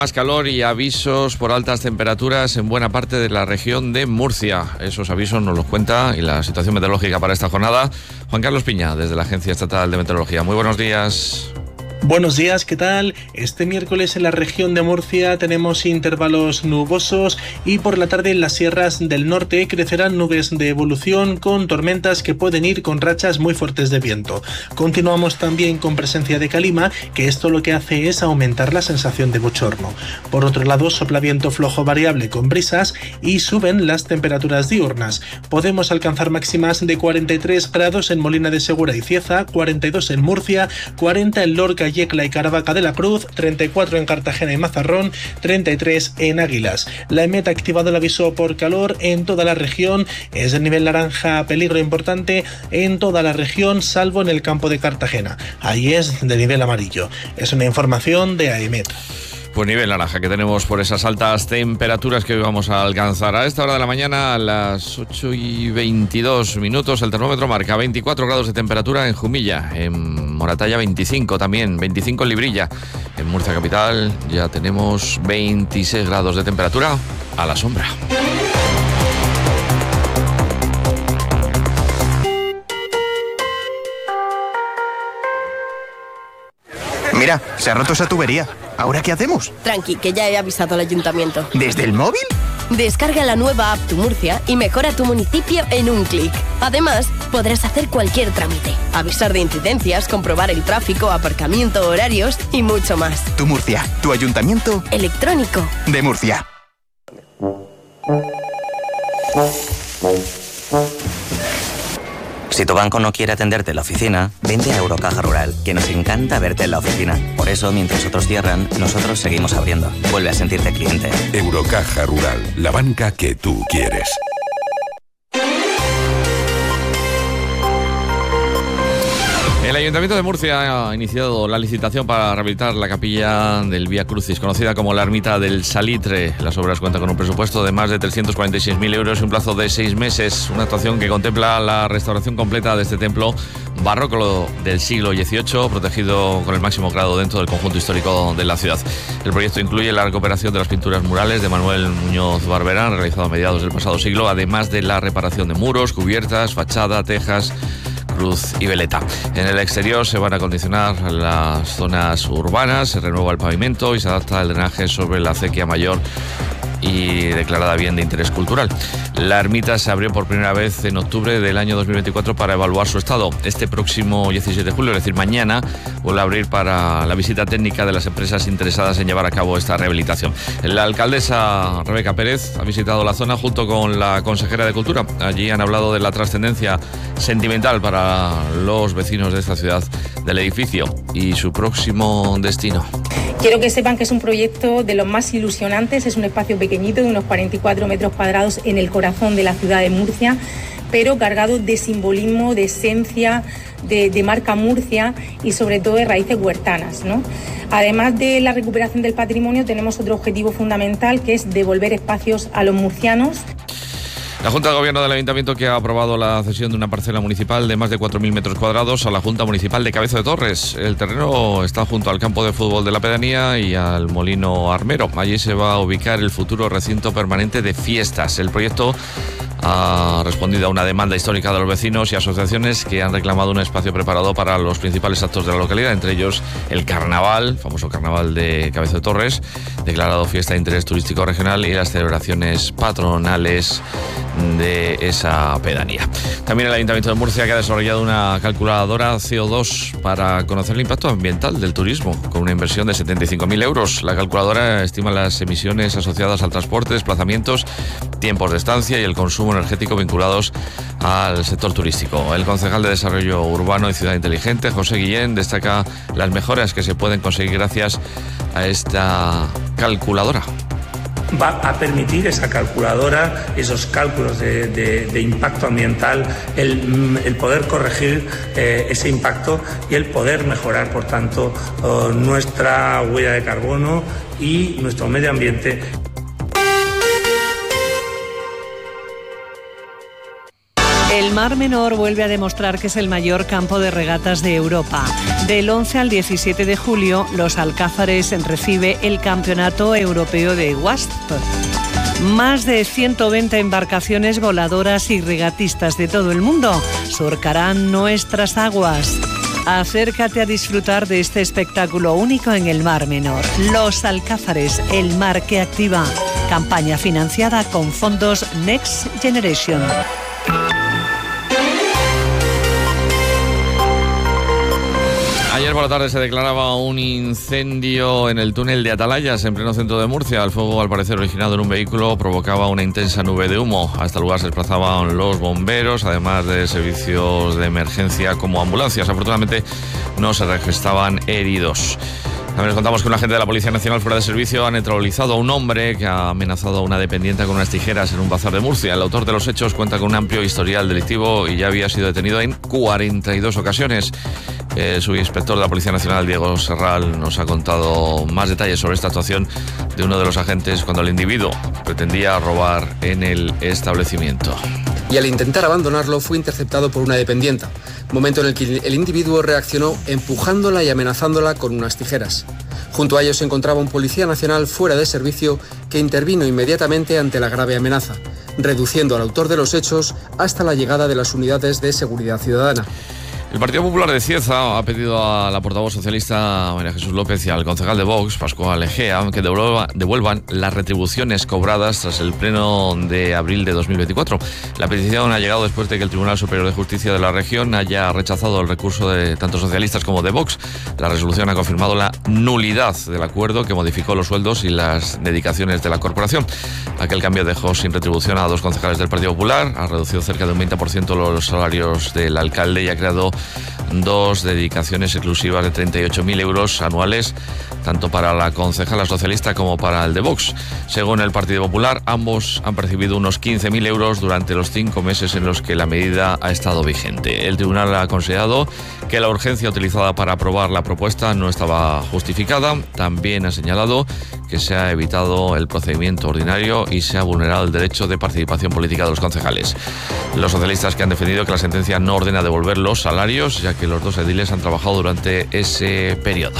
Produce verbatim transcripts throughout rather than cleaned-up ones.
Más calor y avisos por altas temperaturas en buena parte de la región de Murcia. Esos avisos nos los cuenta y la situación meteorológica para esta jornada Juan Carlos Piña, desde la Agencia Estatal de Meteorología. Muy buenos días. Buenos días, ¿qué tal? Este miércoles en la región de Murcia tenemos intervalos nubosos y por la tarde en las sierras del norte crecerán nubes de evolución con tormentas que pueden ir con rachas muy fuertes de viento. Continuamos también con presencia de calima, que esto lo que hace es aumentar la sensación de bochorno. Por otro lado, sopla viento flojo variable con brisas y suben las temperaturas diurnas. Podemos alcanzar máximas de cuarenta y tres grados en Molina de Segura y Cieza, cuarenta y dos en Murcia, cuarenta en Lorca, Yecla y Caravaca de la Cruz, treinta y cuatro en Cartagena y Mazarrón, treinta y tres en Águilas. La EMET ha activado el aviso por calor en toda la región. Es el nivel naranja, peligro importante en toda la región, salvo en el campo de Cartagena. Ahí es de nivel amarillo. Es una información de AEMET. Pues nivel naranja que tenemos por esas altas temperaturas que hoy vamos a alcanzar. A esta hora de la mañana, a las ocho y veintidós minutos, el termómetro marca veinticuatro grados de temperatura en Jumilla, en Moratalla veinticinco también, veinticinco en Librilla. En Murcia capital ya tenemos veintiséis grados de temperatura a la sombra. Mira, se ha roto esa tubería. ¿Ahora qué hacemos? Tranqui, que ya he avisado al ayuntamiento. ¿Desde el móvil? Descarga la nueva app Tu Murcia y mejora tu municipio en un clic. Además, podrás hacer cualquier trámite, avisar de incidencias, comprobar el tráfico, aparcamiento, horarios y mucho más. Tu Murcia, tu ayuntamiento electrónico de Murcia. Si tu banco no quiere atenderte en la oficina, vente a Eurocaja Rural, que nos encanta verte en la oficina. Por eso, mientras otros cierran, nosotros seguimos abriendo. Vuelve a sentirte cliente. Eurocaja Rural, la banca que tú quieres. El Ayuntamiento de Murcia ha iniciado la licitación para rehabilitar la capilla del Vía Crucis, conocida como la Ermita del Salitre. Las obras cuentan con un presupuesto de más de trescientos cuarenta y seis mil euros y un plazo de seis meses. Una actuación que contempla la restauración completa de este templo barroco del siglo dieciocho, protegido con el máximo grado dentro del conjunto histórico de la ciudad. El proyecto incluye la recuperación de las pinturas murales de Manuel Muñoz Barberán, realizado a mediados del pasado siglo, además de la reparación de muros, cubiertas, fachada, tejas, cruz y veleta. En el exterior se van a acondicionar las zonas urbanas, se renueva el pavimento y se adapta el drenaje sobre la acequia mayor y declarada bien de interés cultural. La ermita se abrió por primera vez en octubre del año dos mil veinticuatro para evaluar su estado. Este próximo diecisiete de julio, es decir, mañana, vuelve a abrir para la visita técnica de las empresas interesadas en llevar a cabo esta rehabilitación. La alcaldesa Rebeca Pérez ha visitado la zona junto con la consejera de Cultura. Allí han hablado de la trascendencia sentimental para los vecinos de esta ciudad del edificio y su próximo destino. Quiero que sepan que es un proyecto de los más ilusionantes, es un espacio pequeñito de unos cuarenta y cuatro metros cuadrados en el corazón de la ciudad de Murcia, pero cargado de simbolismo, de esencia, de, de marca Murcia y sobre todo de raíces huertanas, ¿no? Además de la recuperación del patrimonio, tenemos otro objetivo fundamental, que es devolver espacios a los murcianos. La Junta de Gobierno del Ayuntamiento, que ha aprobado la cesión de una parcela municipal de más de cuatro mil metros cuadrados a la Junta Municipal de Cabezo de Torres. El terreno está junto al campo de fútbol de la pedanía y al molino armero. Allí se va a ubicar el futuro recinto permanente de fiestas. El proyecto ha respondido a una demanda histórica de los vecinos y asociaciones que han reclamado un espacio preparado para los principales actos de la localidad, entre ellos el carnaval, el famoso carnaval de Cabezo de Torres, declarado fiesta de interés turístico regional, y las celebraciones patronales de esa pedanía. También el Ayuntamiento de Murcia, que ha desarrollado una calculadora C O dos para conocer el impacto ambiental del turismo, con una inversión de setenta y cinco mil euros. La calculadora estima las emisiones asociadas al transporte, desplazamientos, tiempos de estancia y el consumo energético vinculados al sector turístico. El concejal de Desarrollo Urbano y Ciudad Inteligente, José Guillén, destaca las mejoras que se pueden conseguir gracias a esta calculadora. Va a permitir esa calculadora, esos cálculos de, de, de impacto ambiental, el, el poder corregir eh, ese impacto y el poder mejorar, por tanto, oh, nuestra huella de carbono y nuestro medio ambiente. El Mar Menor vuelve a demostrar que es el mayor campo de regatas de Europa. Del once al diecisiete de julio, Los Alcázares recibe el Campeonato Europeo de Wasp. Más de ciento veinte embarcaciones voladoras y regatistas de todo el mundo surcarán nuestras aguas. Acércate a disfrutar de este espectáculo único en el Mar Menor. Los Alcázares, el mar que activa. Campaña financiada con fondos Next Generation. Ayer por la tarde se declaraba un incendio en el túnel de Atalayas, en pleno centro de Murcia. El fuego, al parecer originado en un vehículo, provocaba una intensa nube de humo. Hasta el lugar se desplazaban los bomberos, además de servicios de emergencia como ambulancias. Afortunadamente no se registraban heridos. También les contamos que un agente de la Policía Nacional fuera de servicio ha neutralizado a un hombre que ha amenazado a una dependiente con unas tijeras en un bazar de Murcia. El autor de los hechos cuenta con un amplio historial delictivo y ya había sido detenido en cuarenta y dos ocasiones. El subinspector de la Policía Nacional, Diego Serral, nos ha contado más detalles sobre esta actuación de uno de los agentes cuando el individuo pretendía robar en el establecimiento. Y al intentar abandonarlo fue interceptado por una dependienta, momento en el que el individuo reaccionó empujándola y amenazándola con unas tijeras. Junto a ellos se encontraba un policía nacional fuera de servicio que intervino inmediatamente ante la grave amenaza, reduciendo al autor de los hechos hasta la llegada de las unidades de seguridad ciudadana. El Partido Popular de Cieza ha pedido a la portavoz socialista María Jesús López y al concejal de Vox, Pascual Egea, que devuelva, devuelvan las retribuciones cobradas tras el pleno de abril de dos mil veinticuatro. La petición ha llegado después de que el Tribunal Superior de Justicia de la región haya rechazado el recurso de tanto socialistas como de Vox. La resolución ha confirmado la nulidad del acuerdo que modificó los sueldos y las dedicaciones de la corporación. Aquel cambio dejó sin retribución a dos concejales del Partido Popular, ha reducido cerca de un veinte por ciento los salarios del alcalde y ha creado dos dedicaciones exclusivas de treinta y ocho mil euros anuales, tanto para la concejala socialista como para el de Vox. Según el Partido Popular, ambos han percibido unos quince mil euros durante los cinco meses en los que la medida ha estado vigente. El tribunal ha aconsejado que la urgencia utilizada para aprobar la propuesta no estaba justificada. También ha señalado que se ha evitado el procedimiento ordinario y se ha vulnerado el derecho de participación política de los concejales. Los socialistas que han defendido que la sentencia no ordena devolver los salarios, ya que los dos ediles han trabajado durante ese periodo.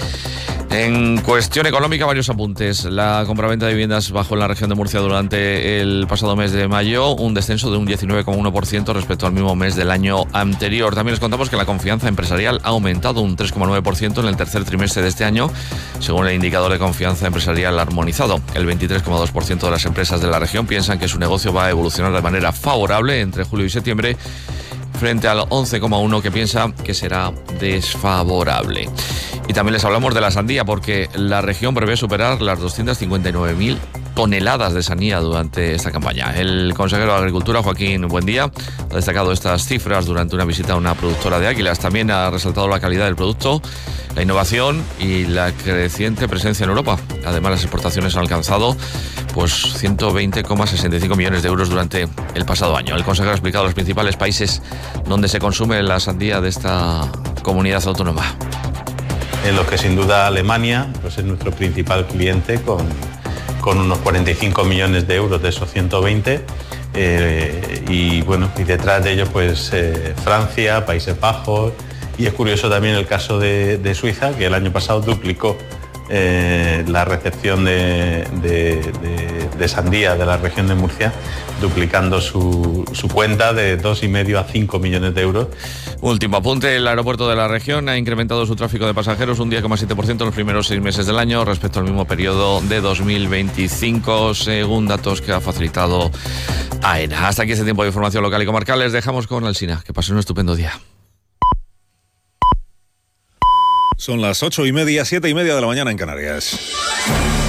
En cuestión económica, varios apuntes. La compraventa de viviendas bajó en la región de Murcia durante el pasado mes de mayo, un descenso de un diecinueve coma uno por ciento respecto al mismo mes del año anterior. También les contamos que la confianza empresarial ha aumentado un tres coma nueve por ciento en el tercer trimestre de este año, según el indicador de confianza empresarial armonizado. El veintitrés coma dos por ciento de las empresas de la región piensan que su negocio va a evolucionar de manera favorable entre julio y septiembre, frente al once coma uno por ciento que piensa que será desfavorable. Y también les hablamos de la sandía, porque la región prevé superar las doscientas cincuenta y nueve mil toneladas de sandía durante esta campaña. El consejero de Agricultura, Joaquín Buendía, ha destacado estas cifras durante una visita a una productora de águilas. También ha resaltado la calidad del producto, la innovación y la creciente presencia en Europa. Además, las exportaciones han alcanzado pues ciento veinte coma sesenta y cinco millones de euros durante el pasado año. El consejero ha explicado los principales países donde se consume la sandía de esta comunidad autónoma. En los que sin duda Alemania pues es nuestro principal cliente con, con unos cuarenta y cinco millones de euros de esos ciento veinte eh, y bueno, y detrás de ellos pues eh, Francia, Países Bajos, y es curioso también el caso de, de Suiza, que el año pasado duplicó eh, la recepción de, de, de, de sandía de la región de Murcia, duplicando su, su cuenta de dos y medio a cinco millones de euros. Último apunte, el aeropuerto de la región ha incrementado su tráfico de pasajeros un diez coma siete por ciento en los primeros seis meses del año respecto al mismo periodo de dos mil veinticinco, según datos que ha facilitado AENA. Hasta aquí este tiempo de información local y comarcal. Les dejamos con Alsina. Que pasen un estupendo día. Son las ocho y media, siete y media de la mañana en Canarias.